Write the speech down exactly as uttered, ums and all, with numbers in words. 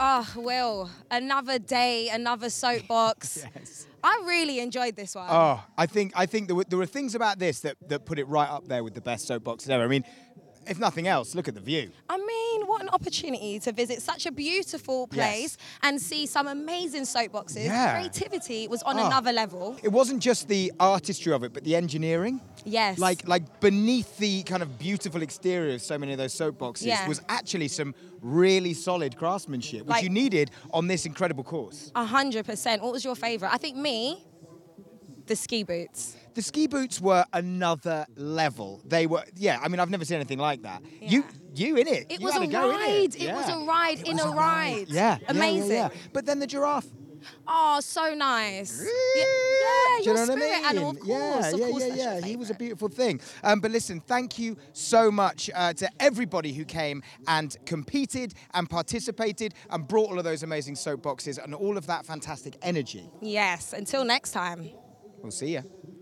Oh, Will, another day, another soapbox. Yes. I really enjoyed this one. Oh, I think I think there were, there were things about this that, that put it right up there with the best soapboxes ever. I mean, if nothing else, look at the view. I mean, what an opportunity to visit such a beautiful place Yes. and see some amazing soapboxes. Yeah. Creativity was on Oh. another level. It wasn't just the artistry of it, but the engineering. Yes. Like like beneath the kind of beautiful exterior of so many of those soapboxes Yeah. was actually some really solid craftsmanship, which Like- you needed on this incredible course. A hundred percent. What was your favourite? I think me, the ski boots. The ski boots were another level. They were, yeah. I mean, I've never seen anything like that. You, you in it. It You was had a to go in ride. It was Yeah. a ride It in was a ride. Yeah. yeah, Amazing. Yeah, yeah. But then the giraffe. Oh, so nice. Yeah, yeah, Do you your know what I spirit mean? animal, of course. yeah, of yeah, course, yeah, that's your yeah. He was a favourite. beautiful thing. Um, but listen, thank you so much uh, to everybody who came and competed and participated and brought all of those amazing soapboxes and all of that fantastic energy. Yes, until next time. We'll see you.